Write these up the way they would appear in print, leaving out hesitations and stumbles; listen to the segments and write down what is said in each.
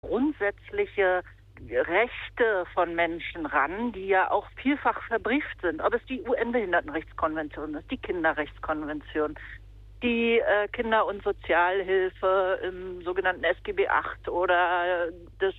grundsätzliche Rechte von Menschen ran, die ja auch vielfach verbrieft sind. Ob es die UN-Behindertenrechtskonvention ist, die Kinderrechtskonvention, die Kinder- und Sozialhilfe im sogenannten SGB VIII oder das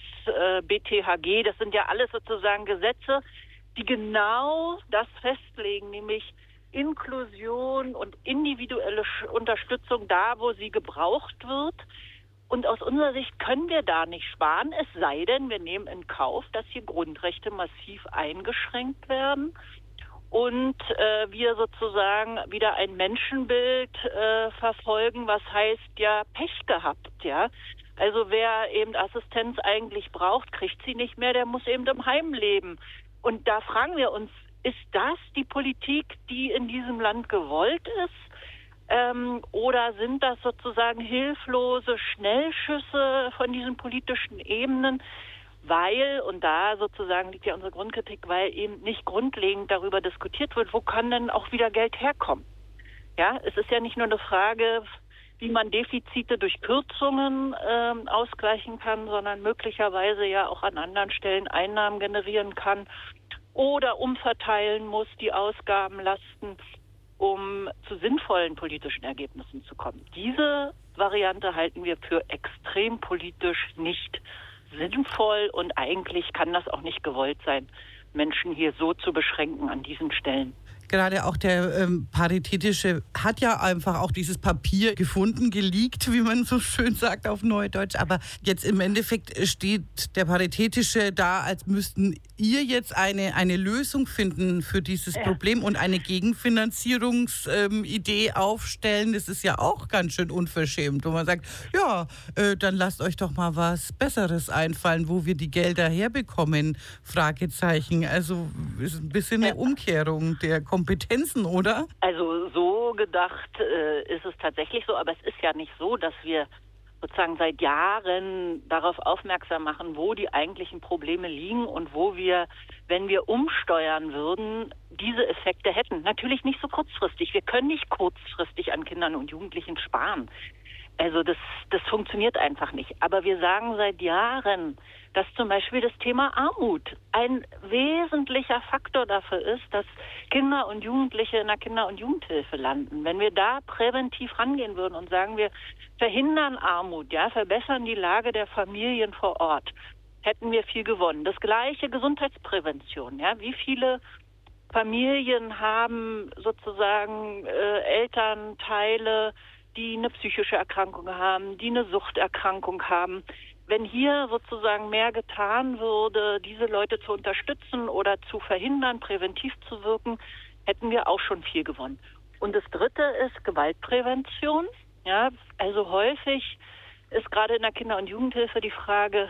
BTHG, das sind ja alles sozusagen Gesetze, die genau das festlegen, nämlich Inklusion und individuelle Unterstützung da, wo sie gebraucht wird. Und aus unserer Sicht können wir da nicht sparen, es sei denn, wir nehmen in Kauf, dass hier Grundrechte massiv eingeschränkt werden und wir sozusagen wieder ein Menschenbild verfolgen, was heißt ja Pech gehabt, ja. Also wer eben Assistenz eigentlich braucht, kriegt sie nicht mehr, der muss eben im Heim leben. Und da fragen wir uns, ist das die Politik, die in diesem Land gewollt ist? Oder sind das sozusagen hilflose Schnellschüsse von diesen politischen Ebenen? Weil, und da sozusagen liegt ja unsere Grundkritik, weil eben nicht grundlegend darüber diskutiert wird, wo kann denn auch wieder Geld herkommen? Ja, es ist ja nicht nur eine Frage, wie man Defizite durch Kürzungen ausgleichen kann, sondern möglicherweise ja auch an anderen Stellen Einnahmen generieren kann oder umverteilen muss, die Ausgabenlasten, um zu sinnvollen politischen Ergebnissen zu kommen. Diese Variante halten wir für extrem politisch nicht sinnvoll und eigentlich kann das auch nicht gewollt sein, Menschen hier so zu beschränken an diesen Stellen. Gerade auch der Paritätische hat ja einfach auch dieses Papier gefunden, geleakt, wie man so schön sagt auf Neudeutsch. Aber jetzt im Endeffekt steht der Paritätische da, als müssten ihr jetzt eine Lösung finden für dieses Problem und eine Gegenfinanzierungsidee aufstellen. Das ist ja auch ganz schön unverschämt, wo man sagt, ja, dann lasst euch doch mal was Besseres einfallen, wo wir die Gelder herbekommen, Fragezeichen. Also ist ein bisschen eine Umkehrung der Kompetenzen, oder? Also so gedacht ist es tatsächlich so, aber es ist ja nicht so, dass wir sozusagen seit Jahren darauf aufmerksam machen, wo die eigentlichen Probleme liegen und wo wir, wenn wir umsteuern würden, diese Effekte hätten. Natürlich nicht so kurzfristig. Wir können nicht kurzfristig an Kindern und Jugendlichen sparen. Also das funktioniert einfach nicht. Aber wir sagen seit Jahren, dass zum Beispiel das Thema Armut ein wesentlicher Faktor dafür ist, dass Kinder und Jugendliche in der Kinder- und Jugendhilfe landen. Wenn wir da präventiv rangehen würden und sagen, wir verhindern Armut, ja, verbessern die Lage der Familien vor Ort, hätten wir viel gewonnen. Das gleiche Gesundheitsprävention, ja, wie viele Familien haben sozusagen Elternteile, die eine psychische Erkrankung haben, die eine Suchterkrankung haben. Wenn hier sozusagen mehr getan würde, diese Leute zu unterstützen oder zu verhindern, präventiv zu wirken, hätten wir auch schon viel gewonnen. Und das Dritte ist Gewaltprävention. Ja, also häufig ist gerade in der Kinder- und Jugendhilfe die Frage,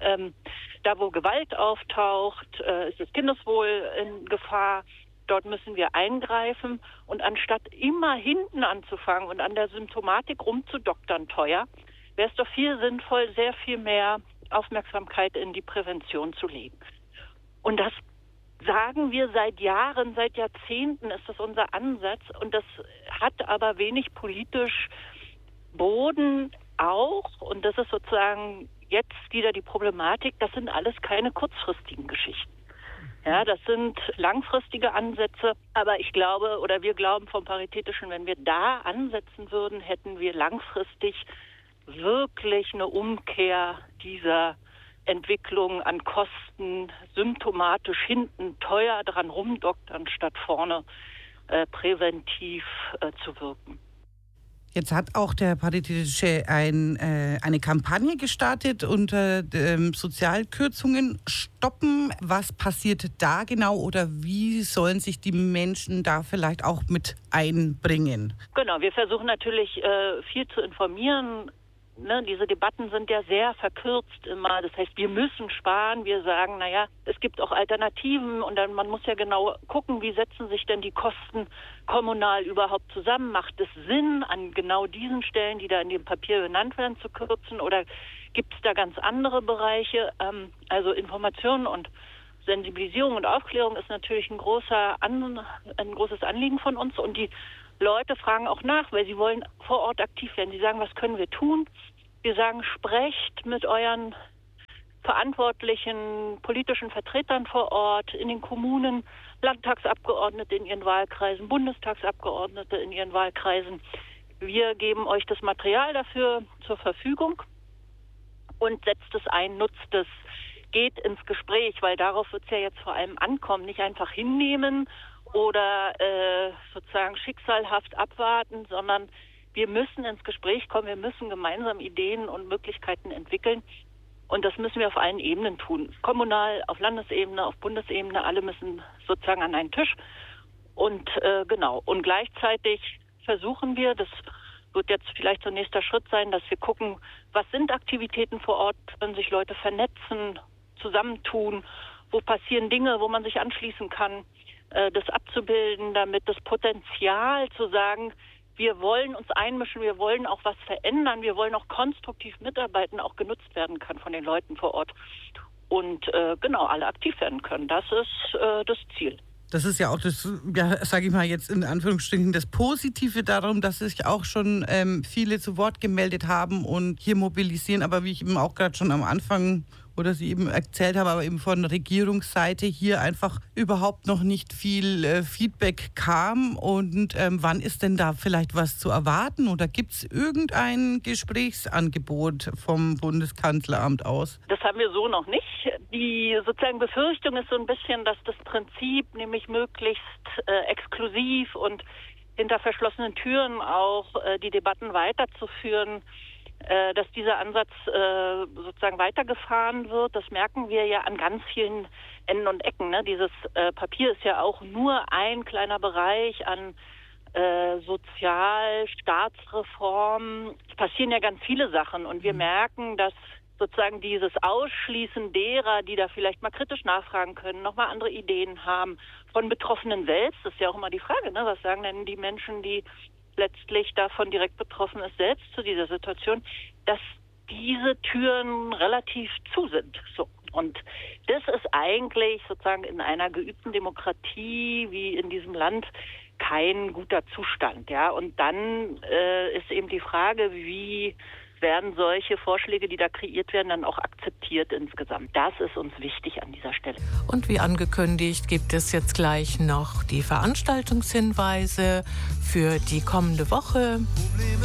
da wo Gewalt auftaucht, ist das Kindeswohl in Gefahr. Dort müssen wir eingreifen und anstatt immer hinten anzufangen und an der Symptomatik rumzudoktern teuer, wäre es doch viel sinnvoll, sehr viel mehr Aufmerksamkeit in die Prävention zu legen. Und das sagen wir seit Jahren, seit Jahrzehnten ist das unser Ansatz und das hat aber wenig politisch Boden auch und das ist sozusagen jetzt wieder die Problematik, das sind alles keine kurzfristigen Geschichten. Ja, das sind langfristige Ansätze, aber ich glaube oder wir glauben vom Paritätischen, wenn wir da ansetzen würden, hätten wir langfristig wirklich eine Umkehr dieser Entwicklung an Kosten, symptomatisch hinten teuer dran rumdoktern, statt vorne präventiv zu wirken. Jetzt hat auch der Paritätische eine Kampagne gestartet unter Sozialkürzungen stoppen. Was passiert da genau oder wie sollen sich die Menschen da vielleicht auch mit einbringen? Genau, wir versuchen natürlich viel zu informieren. Ne, diese Debatten sind ja sehr verkürzt immer. Das heißt, wir müssen sparen. Wir sagen, naja, es gibt auch Alternativen und dann man muss ja genau gucken, wie setzen sich denn die Kosten kommunal überhaupt zusammen? Macht es Sinn, an genau diesen Stellen, die da in dem Papier benannt werden, zu kürzen oder gibt es da ganz andere Bereiche? Also Information und Sensibilisierung und Aufklärung ist natürlich ein großes Anliegen von uns und die Leute fragen auch nach, weil sie wollen vor Ort aktiv werden. Sie sagen, was können wir tun? Wir sagen, sprecht mit euren verantwortlichen politischen Vertretern vor Ort, in den Kommunen, Landtagsabgeordnete in ihren Wahlkreisen, Bundestagsabgeordnete in ihren Wahlkreisen. Wir geben euch das Material dafür zur Verfügung und setzt es ein, nutzt es, geht ins Gespräch, weil darauf wird es ja jetzt vor allem ankommen, nicht einfach hinnehmen oder sozusagen schicksalhaft abwarten, sondern wir müssen ins Gespräch kommen, wir müssen gemeinsam Ideen und Möglichkeiten entwickeln. Und das müssen wir auf allen Ebenen tun. Kommunal, auf Landesebene, auf Bundesebene, alle müssen sozusagen an einen Tisch. Und genau. Und gleichzeitig versuchen wir, das wird jetzt vielleicht so ein nächster Schritt sein, dass wir gucken, was sind Aktivitäten vor Ort, können sich Leute vernetzen, zusammentun, wo passieren Dinge, wo man sich anschließen kann, das abzubilden, damit das Potenzial zu sagen, wir wollen uns einmischen, wir wollen auch was verändern, wir wollen auch konstruktiv mitarbeiten, auch genutzt werden kann von den Leuten vor Ort und genau, alle aktiv werden können. Das ist das Ziel. Das ist ja auch das, ja, sage ich mal jetzt in Anführungsstrichen, das Positive darum, dass sich auch schon viele zu Wort gemeldet haben und hier mobilisieren. Aber wie ich eben auch gerade schon am Anfang oder Sie eben erzählt haben, aber eben von Regierungsseite hier einfach überhaupt noch nicht viel Feedback kam. Und wann ist denn da vielleicht was zu erwarten? Oder gibt es irgendein Gesprächsangebot vom Bundeskanzleramt aus? Das haben wir so noch nicht. Die sozusagen Befürchtung ist so ein bisschen, dass das Prinzip nämlich möglichst exklusiv und hinter verschlossenen Türen auch die Debatten weiterzuführen, dass dieser Ansatz sozusagen weitergefahren wird. Das merken wir ja an ganz vielen Enden und Ecken. Ne? Dieses Papier ist ja auch nur ein kleiner Bereich an Sozialstaatsreform. Es passieren ja ganz viele Sachen und wir merken, dass sozusagen dieses Ausschließen derer, die da vielleicht mal kritisch nachfragen können, nochmal andere Ideen haben, von Betroffenen selbst, das ist ja auch immer die Frage, ne? Was sagen denn die Menschen, die letztlich davon direkt betroffen ist, selbst zu dieser Situation, dass diese Türen relativ zu sind. So. Und das ist eigentlich sozusagen in einer geübten Demokratie wie in diesem Land kein guter Zustand. Ja? Und dann ist eben die Frage, wie werden solche Vorschläge, die da kreiert werden, dann auch akzeptiert insgesamt. Das ist uns wichtig an dieser Stelle. Und wie angekündigt, gibt es jetzt gleich noch die Veranstaltungshinweise für die kommende Woche.